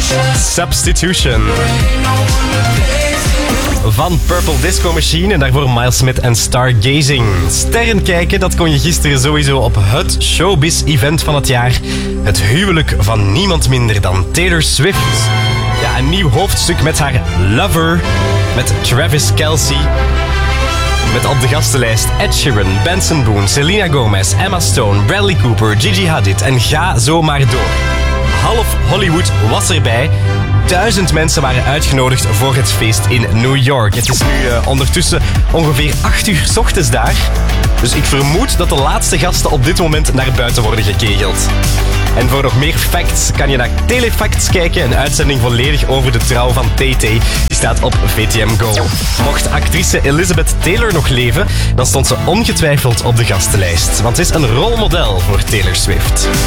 Substitution. Van Purple Disco Machine en daarvoor Miles Smith en Stargazing. Sterren kijken, dat kon je gisteren sowieso op het showbiz-event van het jaar. Het huwelijk van niemand minder dan Taylor Swift. Ja, een nieuw hoofdstuk met haar Lover, met Travis Kelce. Met op de gastenlijst Ed Sheeran, Benson Boone, Selena Gomez, Emma Stone, Bradley Cooper, Gigi Hadid en ga zo maar door. Half Hollywood was erbij. 1000 mensen waren uitgenodigd voor het feest in New York. Het is nu ondertussen ongeveer 8 uur 's ochtends daar. Dus ik vermoed dat de laatste gasten op dit moment naar buiten worden gekegeld. En voor nog meer facts kan je naar Telefacts kijken. Een uitzending volledig over de trouw van TT. Die staat op VTM Go. Mocht actrice Elizabeth Taylor nog leven, dan stond ze ongetwijfeld op de gastenlijst. Want ze is een rolmodel voor Taylor Swift.